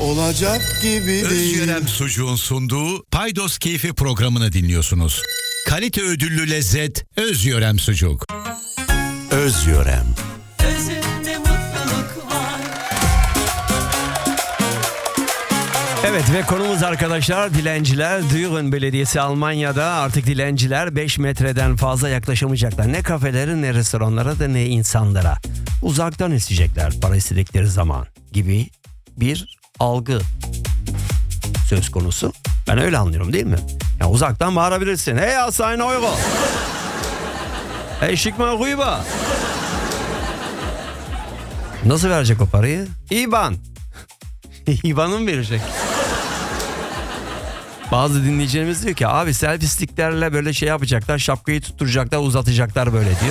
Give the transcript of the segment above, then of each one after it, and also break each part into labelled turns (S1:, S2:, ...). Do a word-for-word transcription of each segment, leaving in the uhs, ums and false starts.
S1: olacak gibi değil.
S2: Özgürem Sucuğun sunduğu Paydos Keyfi programını dinliyorsunuz. Kalite ödüllü lezzet Özgürem Sucuk. Özgürem.
S3: Özünde mutluluk var.
S4: Evet ve konumuz arkadaşlar dilenciler. Düren Belediyesi Almanya'da artık dilenciler beş metreden fazla yaklaşamayacaklar. Ne kafelere ne restoranlara da ne insanlara. Uzaktan isteyecekler para istedikleri zaman gibi bir algı söz konusu. Ben öyle anlıyorum değil mi? Ya uzaktan bağırabilirsin. Hey Hasan Euro. Hey schick mal rüber. Nasıl verecek o parayı? İban. İban'ı mı verecek? Bazı dinleyicilerimiz diyor ki abi selfie sticklerle böyle şey yapacaklar, şapkayı tutturacaklar, uzatacaklar böyle diyor.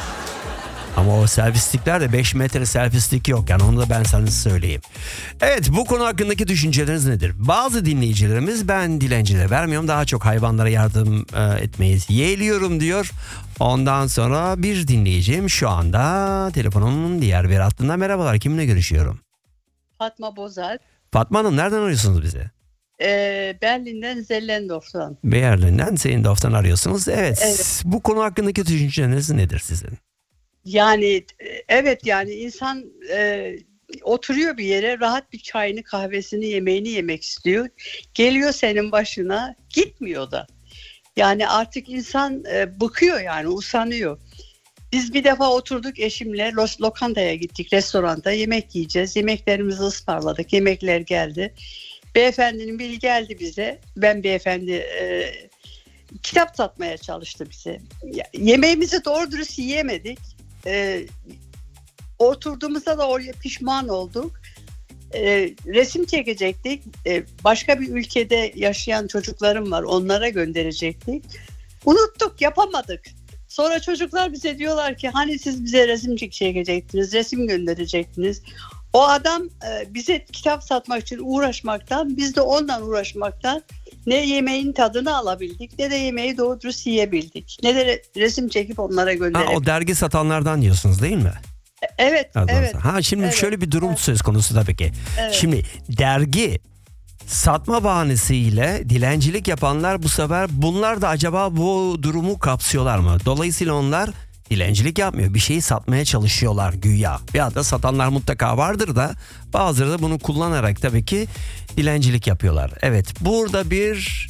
S4: Ama o selfie stickler de beş metre selfie stick yok yani, onu da ben sana söyleyeyim. Evet, bu konu hakkındaki düşünceleriniz nedir? Bazı dinleyicilerimiz ben dilencilere vermiyorum, daha çok hayvanlara yardım e, etmeyi yeğliyorum diyor. Ondan sonra bir dinleyicim şu anda telefonumun diğer bir hattında. Merhabalar, kiminle görüşüyorum?
S5: Fatma Bozal.
S4: Fatma Hanım, nereden arıyorsunuz bizi?
S5: Ee, Berlin'den, Zellendorf'tan.
S4: Berlin'den, Zellendorf'tan arıyorsunuz. Evet.
S5: Evet.
S4: Bu konu hakkındaki düşünceleriniz nedir sizin?
S5: Yani evet, yani insan e, oturuyor bir yere, rahat bir çayını, kahvesini, yemeğini yemek istiyor. Geliyor senin başına, gitmiyor da. Yani artık insan e, bıkıyor, yani usanıyor. Biz bir defa oturduk eşimle, los, lokantaya gittik, restoranda yemek yiyeceğiz. Yemeklerimizi ısmarladık, yemekler geldi. Beyefendinin biri geldi bize. Ben beyefendi e, kitap satmaya çalıştı bize. Yemeğimizi doğru dürüst yiyemedik. E, oturduğumuzda da oraya pişman olduk. E, resim çekecektik. E, başka bir ülkede yaşayan çocuklarım var. Onlara gönderecektik. Unuttuk, yapamadık. Sonra çocuklar bize diyorlar ki hani siz bize resim çekecektiniz, resim gönderecektiniz. O adam e, bize kitap satmak için uğraşmaktan, biz de ondan uğraşmaktan ne yemeğin tadını alabildik, ne de yemeği doğru dürüst yiyebildik. Ne de resim çekip onlara gönderebildik.
S4: Ha, o dergi satanlardan diyorsunuz değil mi?
S5: Evet, evet.
S4: Ha, şimdi
S5: evet,
S4: şöyle bir durum
S5: evet.
S4: söz konusu tabii ki.
S5: Evet.
S4: Şimdi dergi satma bahanesiyle dilencilik yapanlar, bu sefer bunlar da acaba bu durumu kapsıyorlar mı? Dolayısıyla onlar dilencilik yapmıyor, bir şeyi satmaya çalışıyorlar güya. Ya da satanlar mutlaka vardır da bazıları da bunu kullanarak tabii ki dilencilik yapıyorlar. Evet, burada bir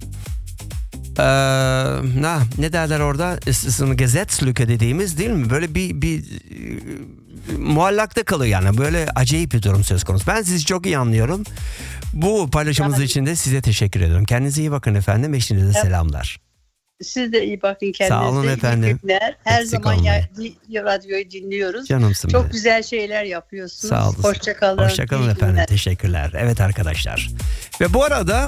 S4: Ee, ne, ne derler orada, Gesetzlücke dediğimiz değil mi? Böyle bir, bir e, muallakta kalıyor yani, böyle acayip bir durum söz konusu. Ben sizi çok iyi anlıyorum. Bu paylaşımınız
S5: Yani,
S4: için de size teşekkür ediyorum. Kendinize iyi bakın efendim. Eşinize de selamlar.
S5: Siz de iyi bakın kendinize.
S4: Sağ olun efendim.
S5: İyi günler. Her
S4: Eksik
S5: zaman ya,
S4: olmayın.
S5: radyoyu dinliyoruz.
S4: Canımsın
S5: Çok
S4: benim.
S5: güzel şeyler yapıyorsunuz.
S4: Sağ olun.
S5: Hoşçakalın.
S4: Hoşçakalın efendim. Teşekkürler. Evet arkadaşlar. Ve bu arada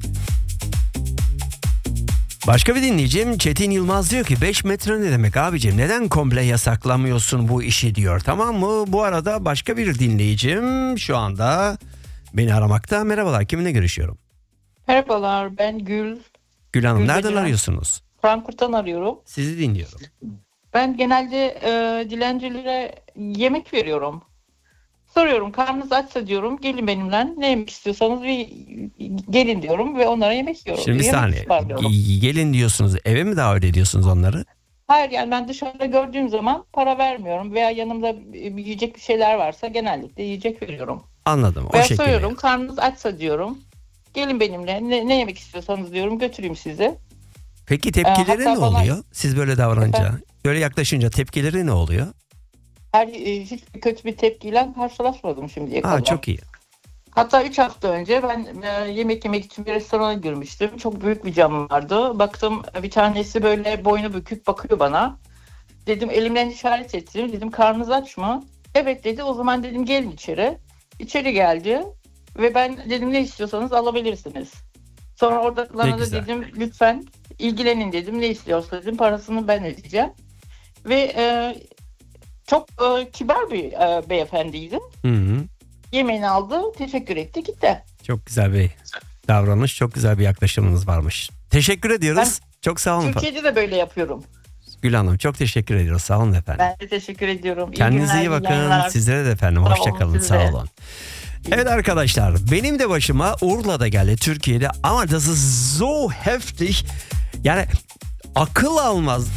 S4: başka bir dinleyicim Çetin Yılmaz diyor ki beş metre ne demek abicim, neden komple yasaklamıyorsun bu işi diyor, tamam mı? Bu arada başka bir dinleyicim şu anda beni aramakta. Merhabalar, kiminle görüşüyorum?
S6: Merhabalar, ben Gül.
S4: Gül Hanım,
S6: Gül
S4: nereden
S6: Bediren.
S4: arıyorsunuz?
S6: Frankfurt'tan arıyorum.
S4: Sizi dinliyorum.
S6: Ben genelde e, dilencilere yemek veriyorum. Soruyorum, karnınız açsa diyorum, gelin benimle, ne yemek istiyorsanız bir gelin diyorum ve onlara yemek yiyorum.
S4: Şimdi bir
S6: yemek
S4: saniye,
S6: ısmarlıyorum.
S4: gelin diyorsunuz, eve mi davet ediyorsunuz onları?
S6: Hayır, yani ben dışarıda gördüğüm zaman para vermiyorum veya yanımda bir yiyecek bir şeyler varsa genellikle yiyecek veriyorum.
S4: Anladım, o
S6: Veya
S4: şekilde.
S6: soruyorum, karnınız açsa diyorum, gelin benimle, ne, ne yemek istiyorsanız diyorum, götüreyim sizi.
S4: Peki tepkileri
S6: Hatta
S4: ne
S6: bana-
S4: oluyor siz böyle davranınca?
S6: Efendim?
S4: Böyle yaklaşınca tepkileri ne oluyor?
S6: Her e, hiç kötü bir tepkiyle karşılaşmadım şimdiye kadar.
S4: Aa, çok iyi.
S6: Hatta üç hafta önce ben e, yemek yemek için bir restorana girmiştim. Çok büyük bir cam vardı. Baktım bir tanesi böyle boynu bükük bakıyor bana. Dedim, elimden işaret ettim. Dedim, karnınız aç mı? Evet dedi. O zaman dedim gelin içeri. İçeri geldi ve ben dedim ne istiyorsanız alabilirsiniz. Sonra oradakilara da
S4: güzel.
S6: dedim lütfen ilgilenin dedim. Ne istiyorsa dedim, parasını ben ödeyeceğim. Ve e, çok e, kibar bir e, beyefendiydi.
S4: Hı hı.
S6: Yemeğini aldı, teşekkür etti, gitti.
S4: Çok güzel bir davranış, çok güzel bir yaklaşımınız varmış. Teşekkür ediyoruz. çok sağ olun.
S6: Türkiye'de de böyle yapıyorum.
S4: Gül Hanım, çok teşekkür ediyoruz. Sağ olun efendim.
S6: Ben de teşekkür ediyorum. İyi
S4: Kendinize
S6: günler,
S4: iyi bakın.
S6: yayınlar.
S4: Sizlere de efendim.
S6: Sağ olun,
S4: Hoşçakalın.
S6: siz
S4: Sağ
S6: de.
S4: olun. Evet arkadaşlar, benim de başıma Urla'da geldi, Türkiye'de, ama das ist so heftig. Yani akıl almaz.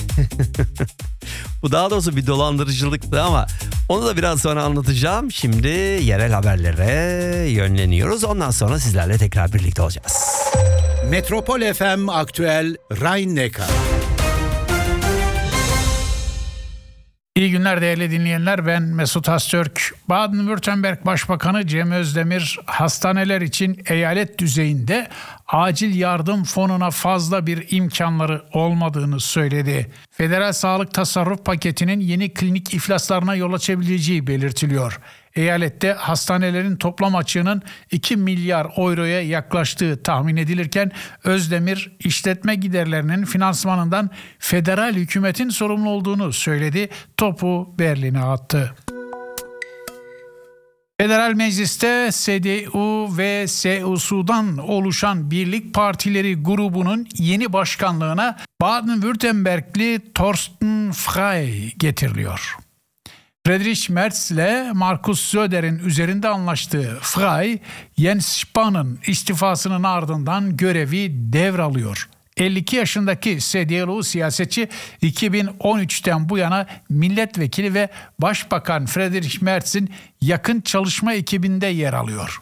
S4: Bu daha doğrusu bir dolandırıcılıktı ama onu da biraz sonra anlatacağım. Şimdi yerel haberlere yönleniyoruz. Ondan sonra sizlerle tekrar birlikte olacağız.
S2: Metropol F M Aktüel Rhein-Neckar.
S1: İyi günler değerli dinleyenler, ben Mesut Öztürk. Baden-Württemberg Başbakanı Cem Özdemir hastaneler için eyalet düzeyinde acil yardım fonuna fazla bir imkanları olmadığını söyledi. Federal Sağlık Tasarruf Paketi'nin yeni klinik iflaslarına yol açabileceği belirtiliyor. Eyalette hastanelerin toplam açığının iki milyar euroya yaklaştığı tahmin edilirken Özdemir işletme giderlerinin finansmanından federal hükümetin sorumlu olduğunu söyledi. Topu Berlin'e attı. Federal Meclis'te C D U ve C U S'dan oluşan Birlik Partileri grubunun yeni başkanlığına Baden-Württembergli Thorsten Frey getiriliyor. Friedrich Merz ile Markus Söder'in üzerinde anlaştığı Frey, Jens Spahn'ın istifasının ardından görevi devralıyor. elli iki yaşındaki C D U siyasetçi iki bin on üçten bu yana milletvekili ve Başbakan Friedrich Merz'in yakın çalışma ekibinde yer alıyor.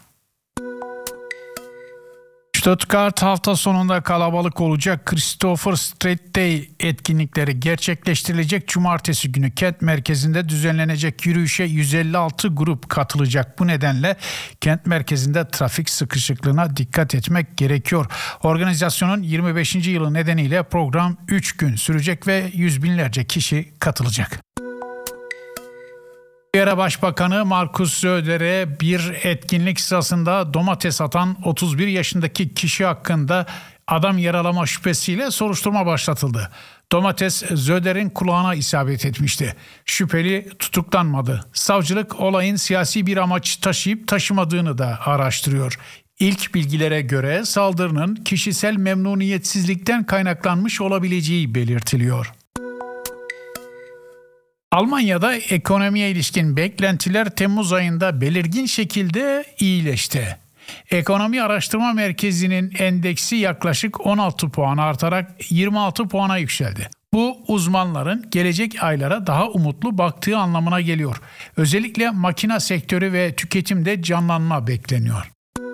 S1: Stuttgart hafta sonunda kalabalık olacak Christopher Street Day etkinlikleri gerçekleştirilecek. Cumartesi günü kent merkezinde düzenlenecek yürüyüşe yüz elli altı grup katılacak. Bu nedenle kent merkezinde trafik sıkışıklığına dikkat etmek gerekiyor. Organizasyonun yirmi beşinci yılı nedeniyle program üç gün sürecek ve yüz binlerce kişi katılacak. Bavyera Başbakanı Markus Söder'e bir etkinlik sırasında domates atan otuz bir yaşındaki kişi hakkında adam yaralama şüphesiyle soruşturma başlatıldı. Domates Söder'in kulağına isabet etmişti. Şüpheli tutuklanmadı. Savcılık olayın siyasi bir amaç taşıyıp taşımadığını da araştırıyor. İlk bilgilere göre saldırının kişisel memnuniyetsizlikten kaynaklanmış olabileceği belirtiliyor. Almanya'da ekonomiye ilişkin beklentiler Temmuz ayında belirgin şekilde iyileşti. Ekonomi Araştırma Merkezi'nin endeksi yaklaşık on altı puan artarak yirmi altı puana yükseldi. Bu uzmanların gelecek aylara daha umutlu baktığı anlamına geliyor. Özellikle makina sektörü ve tüketimde canlanma bekleniyor.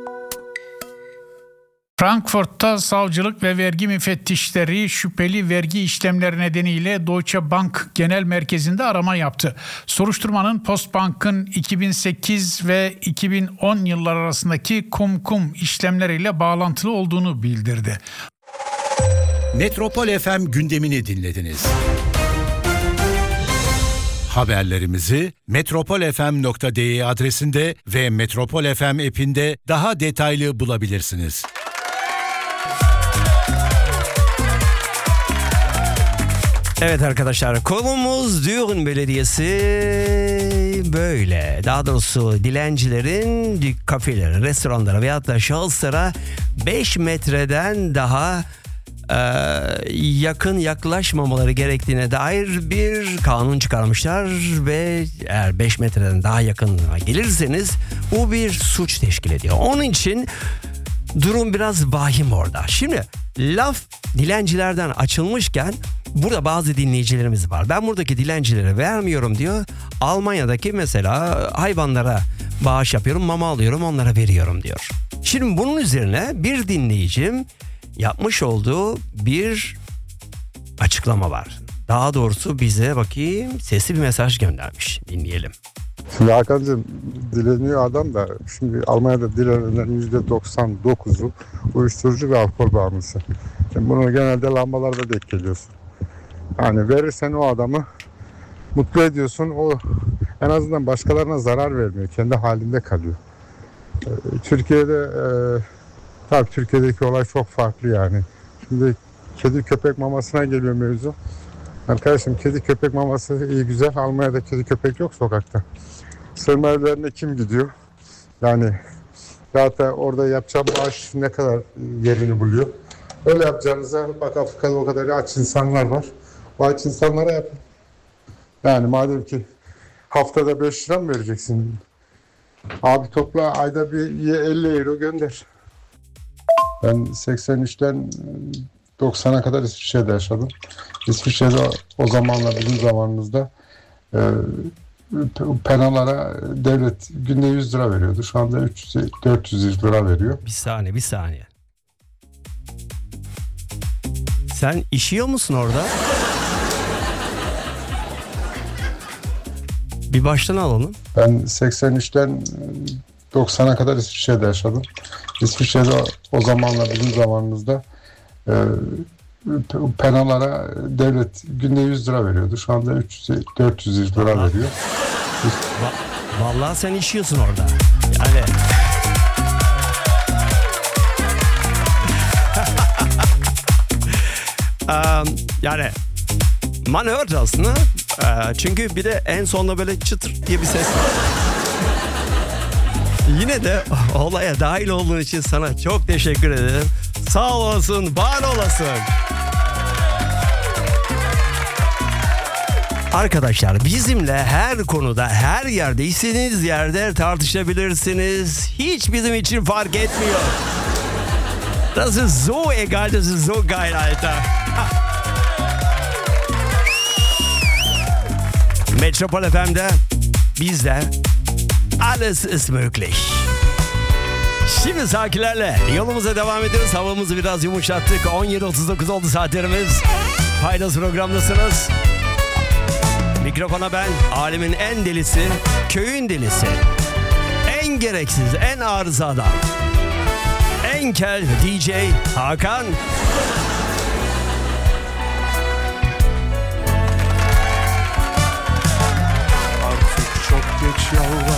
S1: Frankfurt'ta savcılık ve vergi müfettişleri şüpheli vergi işlemleri nedeniyle Deutsche Bank Genel Merkezi'nde arama yaptı. Soruşturmanın Postbank'ın iki bin sekiz ve iki bin on yıllar arasındaki kum-kum işlemleriyle bağlantılı olduğunu bildirdi.
S2: Metropol F M gündemini dinlediniz. Haberlerimizi metropol f m nokta d e adresinde ve Metropol F M app'inde daha detaylı bulabilirsiniz.
S4: Evet arkadaşlar, konumuz Düren Belediyesi böyle. Daha doğrusu dilencilerin kafeleri, restoranlara veyahut da şahıslara beş metreden daha e, yakın yaklaşmamaları gerektiğine dair bir kanun çıkarmışlar ve eğer beş metreden daha yakınına gelirseniz bu bir suç teşkil ediyor. Onun için durum biraz vahim orada. Şimdi laf dilencilerden açılmışken burada bazı dinleyicilerimiz var. Ben buradaki dilencilere vermiyorum diyor. Almanya'daki mesela hayvanlara bağış yapıyorum, mama alıyorum, onlara veriyorum diyor. Şimdi bunun üzerine bir dinleyicim yapmış olduğu bir açıklama var. Daha doğrusu bize bakayım sesli bir mesaj göndermiş. Dinleyelim.
S7: Şimdi Hakan'cığım, dileniyor adam da şimdi Almanya'da dilenenlerin yüzde doksan dokuzu uyuşturucu ve alkol bağımlısı. Şimdi bunu genelde lambalarda denk geliyorsun. Yani verirsen o adamı mutlu ediyorsun. O en azından başkalarına zarar vermiyor. Kendi halinde kalıyor. Türkiye'de e, tabii Türkiye'deki olay çok farklı yani. Şimdi kedi köpek mamasına geliyor mevzu. Arkadaşım, kedi köpek maması iyi güzel. Almanya'da kedi köpek yok sokakta. Sığınma evlerine kim gidiyor? Yani zaten orada yapacağım bağış ne kadar yerini buluyor. Öyle yapacağınıza bak, Afrika'da o kadar aç insanlar var. O aç insanlara yapın. Yani madem ki haftada beş lira mı vereceksin? Abi topla ayda bir elli euro gönder. Ben seksen üçten doksana kadar İsviçre'de yaşadım. İsviçre'de o zamanla bizim zamanımızda e, penalara devlet günde yüz lira veriyordu. Şu anda üç yüz dört yüz lira veriyor.
S4: Bir saniye bir saniye. Sen işiyor musun orada? Bir baştan alalım.
S7: Ben seksen üçten doksana kadar İsviçre'de yaşadım. İsviçre'de o zamanla bizim zamanımızda e, penalara devlet günde yüz lira veriyordu. Şu anda üç yüz dört yüz lira veriyor.
S4: Va- Vallahi sen işiyorsun orada. Yani um, yani man hört aslında. Ee, çünkü bir de en sonunda böyle çıtır diye bir ses var. Yine de olaya dahil olduğun için sana çok teşekkür ederim. Sağ olasın, var olasın. Arkadaşlar bizimle her konuda, her yerde, istediğiniz yerde tartışabilirsiniz. Hiç bizim için fark etmiyor. Das ist so egal, das ist so geil, Alter. Metropol F M'de bizde alles ist möglich. Şimdi sakilerle yolumuza devam ediyoruz. Havamızı biraz yumuşattık. on yedi otuz dokuz oldu saatlerimiz. Paydos programdasınız. Mikrofona ben, alemin en delisi, köyün delisi. En gereksiz, en arıza adam. En kel D J Hakan.
S7: Artık çok geç yalvar.